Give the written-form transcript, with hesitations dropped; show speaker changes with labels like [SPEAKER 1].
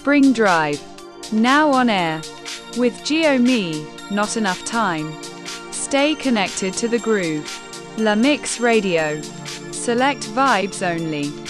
[SPEAKER 1] Spring Drive. Now on air. With Gio Me, Not Enough Time. Stay connected to the groove. La Mix Radio. Select vibes only.